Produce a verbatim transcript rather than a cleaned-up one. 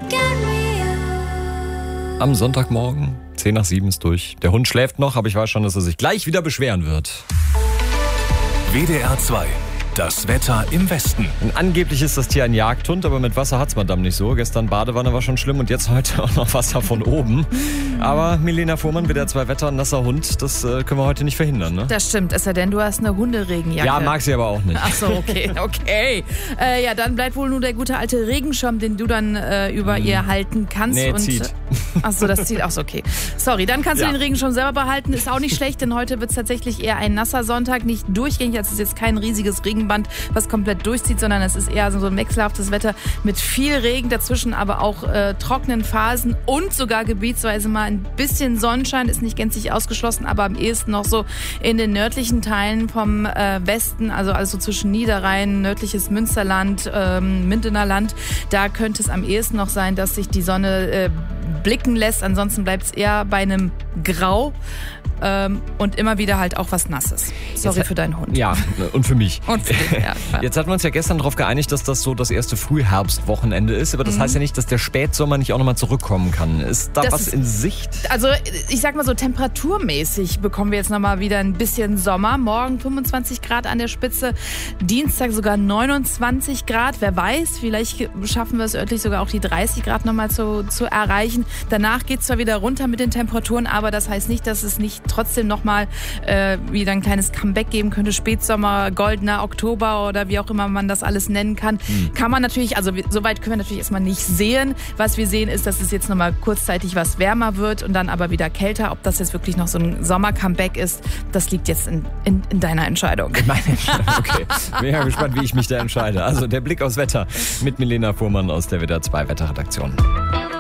Am Sonntagmorgen, zehn nach sieben ist durch. Der Hund schläft noch, aber ich weiß schon, dass er sich gleich wieder beschweren wird. W D R zwei. Das Wetter im Westen. Und angeblich ist das Tier ein Jagdhund, aber mit Wasser hat's madame nicht so. Gestern Badewanne war schon schlimm und jetzt heute auch noch Wasser von oben. Aber Milena Fuhrmann, W D R zwei Wetter, nasser Hund, das äh, können wir heute nicht verhindern, ne? Das stimmt, es sei denn, du hast eine Hunderegenjacke. Ja, mag sie aber auch nicht. Ach so, okay, okay. Äh, ja, dann bleibt wohl nur der gute alte Regenschirm, den du dann äh, über hm. ihr halten kannst. Nee, und, zieht. Ach so, das zieht. Ach so, okay. Sorry, dann kannst ja. du den Regenschirm selber behalten. Ist auch nicht schlecht, denn heute wird es tatsächlich eher ein nasser Sonntag. Nicht durchgängig, also es ist jetzt kein riesiges Regenband, was komplett durchzieht, sondern es ist eher so ein wechselhaftes Wetter mit viel Regen, dazwischen aber auch äh, trockenen Phasen und sogar gebietsweise mal ein bisschen Sonnenschein, ist nicht gänzlich ausgeschlossen, aber am ehesten noch so in den nördlichen Teilen vom äh, Westen, also also zwischen Niederrhein, nördliches Münsterland, ähm, Mindener Land, da könnte es am ehesten noch sein, dass sich die Sonne äh, blicken lässt, ansonsten bleibt es eher bei einem Grau. Ähm, und immer wieder halt auch was Nasses. Sorry Jetzt, für deinen Hund. Ja, und für mich. Und für dich, ja. Jetzt hatten wir uns ja gestern darauf geeinigt, dass das so das erste Frühherbstwochenende ist. Aber das mhm. heißt ja nicht, dass der Spätsommer nicht auch nochmal zurückkommen kann. Ist da das was ist, in Sicht? Also ich sag mal so, temperaturmäßig bekommen wir jetzt nochmal wieder ein bisschen Sommer. Morgen fünfundzwanzig Grad an der Spitze, Dienstag sogar neunundzwanzig Grad. Wer weiß, vielleicht schaffen wir es örtlich sogar auch die dreißig Grad nochmal zu, zu erreichen. Danach geht es zwar wieder runter mit den Temperaturen, aber das heißt nicht, dass es nicht trotzdem nochmal äh, wieder ein kleines Comeback geben könnte. Spätsommer, goldener Oktober oder wie auch immer man das alles nennen kann. Mhm. Kann man natürlich, also so weit können wir natürlich erstmal nicht sehen. Was wir sehen ist, dass es jetzt nochmal kurzzeitig was wärmer wird und dann aber wieder kälter. Ob das jetzt wirklich noch so ein Sommer-Comeback ist, das liegt jetzt in, in, in deiner Entscheidung. In meiner Entscheidung, okay. Bin ja gespannt, wie ich mich da entscheide. Also der Blick aufs Wetter mit Milena Fuhrmann aus der W D R zwei Wetterredaktion.